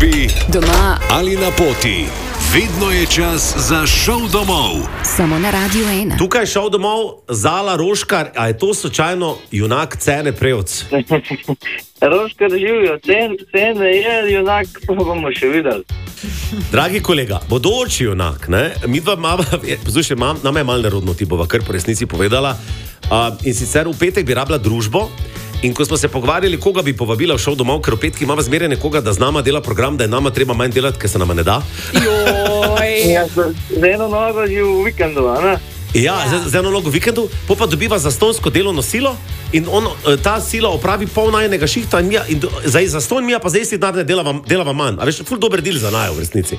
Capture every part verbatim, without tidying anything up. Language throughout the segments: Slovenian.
službi, doma ali na poti. Vedno je čas za šov domov. Samo na Radiu ena. Tukaj je šov domov Zala Roškar, a je to slučajno junak Cene Prevc? Roškar živijo, Cene, Cene je junak, pa bomo še videli. Dragi kolega, bodoči junak, ne? Mi dva mama, poslušaj, mam, nama je malo nerodno, ti bova kar po resnici povedala. Uh, in sicer v petek bi rabila družbo. In ko smo se pogovarjali, koga bi povabila v šov domov, ker v petki imamo zmeraj nekoga, da z nama dela program, da je nama treba manj delati, ker se nama ne da. Ja, z eno nogo že v vikendu, a ne? Ja, z, z eno nogo v vikendu, po pa dobiva zastonsko delovno silo in on, ta sila opravi pol najnega šihta in, mija, in do, zdaj zastonj mi pa zdaj si dan ne delava, delava manj. A veš, ful dober del za najo v resnici.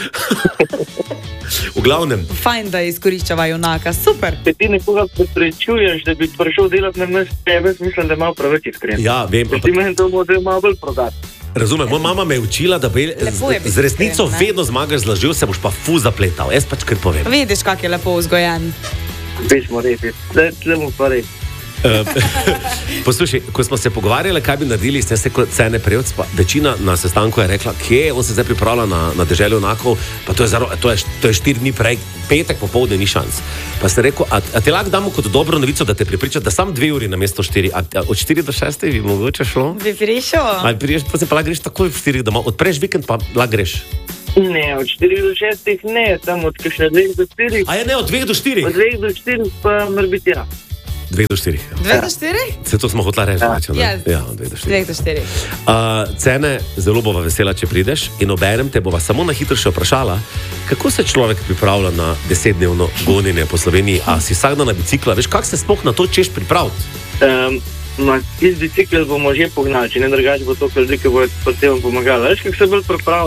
V glavnem. Fajn, da izkoriščava junaka, super. Če ti nekoga preprečuješ, da bi prišel delati na mesto tebe, mislim, da je malo preveč iskren. Ja, vem. Če ti meni to može malo bolj prodati. Razumem, moja mama me je učila, da bi z, z resnico iskren, vedno zmagaš z lažjo, se boš pa fu zapletal. Jaz pač kar povem. Vidiš, kak je lepo vzgojen. Pismo repi, zdaj mu pa repi. Poslušaj, ko smo se pogovarjali, kaj bi naredili, ste se Cene Prevc, pa večina na sestanku je rekla, kje on se zdaj pripravlja na, na deželju junakov, pa to je, zaro, to, je, to je štiri dni prej, petek popoldne ni šans. Pa ste rekel, a, a te lahko damo kot dobro novico, da te pripriča, da sam dve uri na mesto štiri, a, a od štiri do šeste bi mogoče šlo? Bi prišel? Ali priješ, pa se pa lahko greš takoj v štirih domov, odpreš vikend pa lahko greš. Ne, od štirih do šestih ne, tam od kakšne dveh do štirih. A je ne, od dveh do štirih? Od dveh do štirih pa mora biti ja. Dveh do štirih. Dveh do štirih? Se to smo hotela reči. Ja, ja dveh do štirih. Dveh do štirih. Uh, Cene, zelo bova vesela, če prideš in obenem te bova samo na hitro še vprašala, kako se človek pripravlja na desetdnevno gonjenje po Sloveniji, a si vsak dan na bicikla, veš, kak se sploh na to češ pripraviti? Um, ma, iz bicikla bomo že pognali, če ne drugače bo to, kar zdaj, ki bo potem pomagalo. Veš, kak se bolj pripravlja?